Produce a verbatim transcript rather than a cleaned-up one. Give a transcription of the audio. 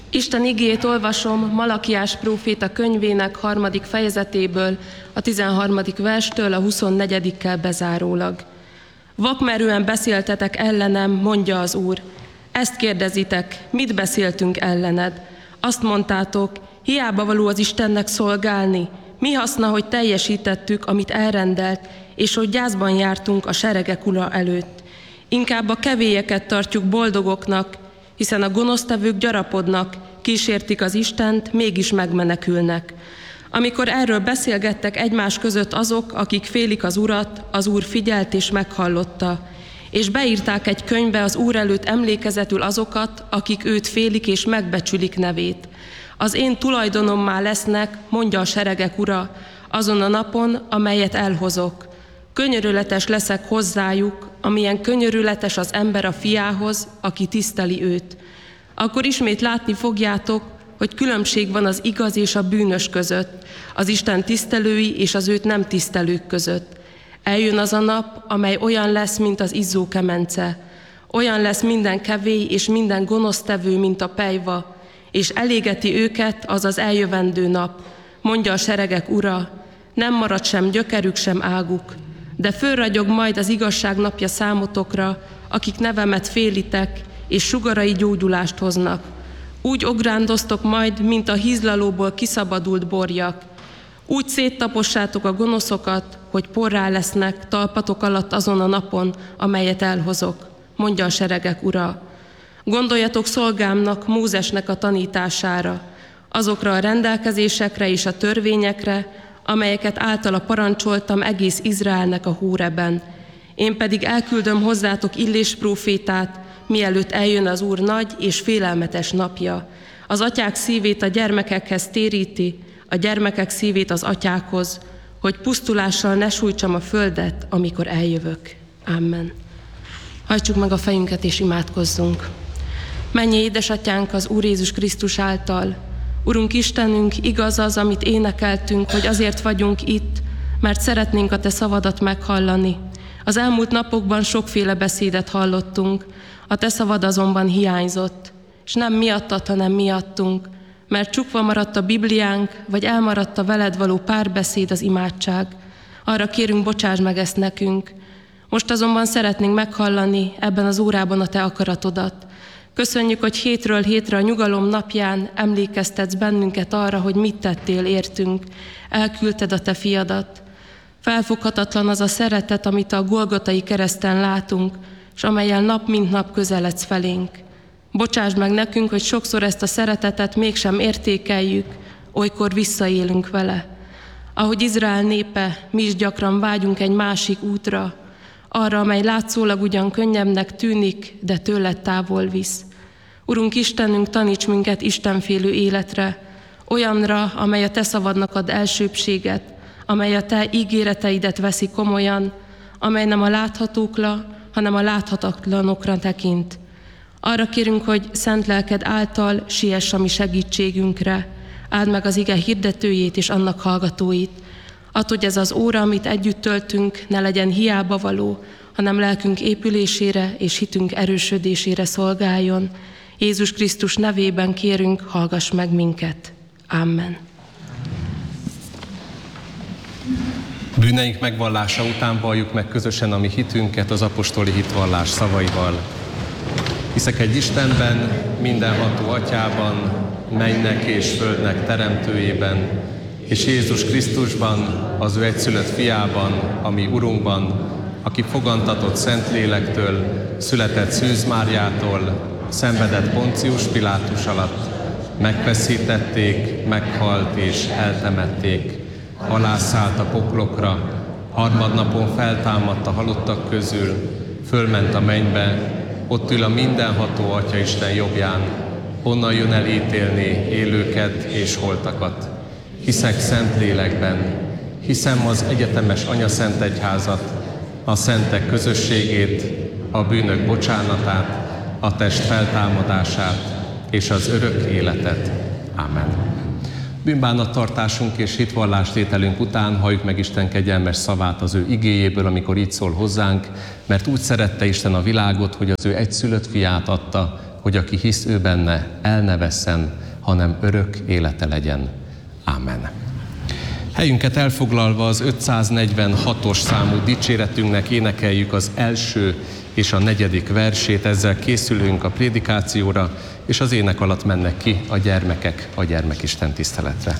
Isten igéjét olvasom Malakiás próféta könyvének harmadik fejezetéből, a tizenharmadik verstől a huszonnegyedikkel bezárólag. Vakmerően beszéltetek ellenem, mondja az Úr. Ezt kérdezitek, mit beszéltünk ellened? Azt mondtátok, hiába való az Istennek szolgálni, mi haszna, hogy teljesítettük, amit elrendelt, és hogy gyászban jártunk a seregek ura előtt. Inkább a kevélyeket tartjuk boldogoknak, hiszen a gonosztevők gyarapodnak, kísértik az Istent, mégis megmenekülnek. Amikor erről beszélgettek egymás között azok, akik félik az Urat, az Úr figyelt és meghallotta, és beírták egy könyvbe az Úr előtt emlékezetül azokat, akik őt félik és megbecsülik nevét. Az én tulajdonommá lesznek, mondja a seregek Ura, azon a napon, amelyet elhozok. Könyörületes leszek hozzájuk, amilyen könyörületes az ember a fiához, aki tiszteli őt. Akkor ismét látni fogjátok, hogy különbség van az igaz és a bűnös között, az Isten tisztelői és az őt nem tisztelők között. Eljön az a nap, amely olyan lesz, mint az izzó kemence. Olyan lesz minden kevély és minden gonosztevő, mint a pelyva, és elégeti őket az az eljövendő nap, mondja a seregek Ura, nem marad sem gyökerük, sem águk. De fölragyog majd az igazság napja számotokra, akik nevemet félitek, és sugarai gyógyulást hoznak. Úgy ográndoztok majd, mint a hízlalóból kiszabadult borjak. Úgy széttapossátok a gonoszokat, hogy porrá lesznek talpatok alatt azon a napon, amelyet elhozok, mondja a seregek Ura. Gondoljatok szolgámnak, Mózesnek a tanítására, azokra a rendelkezésekre és a törvényekre, amelyeket általa parancsoltam egész Izraelnek a Hóreben. Én pedig elküldöm hozzátok Illés prófétát, mielőtt eljön az Úr nagy és félelmetes napja. Az atyák szívét a gyermekekhez téríti, a gyermekek szívét az atyákhoz, hogy pusztulással ne sújtsam a földet, amikor eljövök. Amen. Hajtsuk meg a fejünket és imádkozzunk. Menj, édesatyánk, az Úr Jézus Krisztus által. Urunk Istenünk, igaz az, amit énekeltünk, hogy azért vagyunk itt, mert szeretnénk a Te szavadat meghallani. Az elmúlt napokban sokféle beszédet hallottunk, a Te szavad azonban hiányzott, és nem miattad, hanem miattunk, mert csukva maradt a Bibliánk, vagy elmaradt a veled való párbeszéd, az imádság. Arra kérünk, bocsáss meg ezt nekünk. Most azonban szeretnénk meghallani ebben az órában a Te akaratodat. Köszönjük, hogy hétről hétre a nyugalom napján emlékeztetsz bennünket arra, hogy mit tettél értünk. Elküldted a Te fiadat. Felfoghatatlan az a szeretet, amit a Golgotai kereszten látunk, és amellyel nap mint nap közeledsz felénk. Bocsásd meg nekünk, hogy sokszor ezt a szeretetet mégsem értékeljük, olykor visszaélünk vele. Ahogy Izrael népe, mi is gyakran vágyunk egy másik útra, arra, amely látszólag ugyan könnyebbnek tűnik, de tőled távol visz. Urunk Istenünk, taníts minket istenfélő életre, olyanra, amely a Te szavadnak ad elsőbbséget, amely a Te ígéreteidet veszi komolyan, amely nem a láthatókra, hanem a láthatatlanokra tekint. Arra kérünk, hogy szent lelked által siess a mi segítségünkre, áld meg az ige hirdetőjét és annak hallgatóit. Add, hogy ez az óra, amit együtt töltünk, ne legyen hiába való, hanem lelkünk épülésére és hitünk erősödésére szolgáljon. Jézus Krisztus nevében kérünk, hallgass meg minket. Amen. Bűneink megvallása után valljuk meg közösen a mi hitünket az apostoli hitvallás szavaival. Hiszek egy Istenben, mindenható Atyában, mennynek és földnek teremtőjében, és Jézus Krisztusban, az ő egyszülött fiában, a mi Urunkban, aki fogantatott Szentlélektől, született Szűz Máriától, szenvedett Poncius Pilátus alatt, megfeszítették, meghalt és eltemették, alászállt a poklokra, harmadnapon feltámadt a halottak közül, fölment a mennybe, ott ül a mindenható Atyaisten jobbján, onnan jön el ítélni élőket és holtakat. Hiszek Szentlélekben, hiszem az egyetemes Anyaszent Egyházat, a szentek közösségét, a bűnök bocsánatát, a test feltámadását és az örök életet. Amen. Bűnbánattartásunk és hitvallástételünk után halljuk meg Isten kegyelmes szavát az ő igéjéből, amikor így szól hozzánk, mert úgy szerette Isten a világot, hogy az ő egyszülött fiát adta, hogy aki hisz ő benne, el ne vesszen, hanem örök élete legyen. Ámen. Helyünket elfoglalva az ötszáznegyvenhatos számú dicséretünknek énekeljük az első és a negyedik versét, ezzel készülünk a prédikációra, és az ének alatt mennek ki a gyermekek a gyermekisten tiszteletre.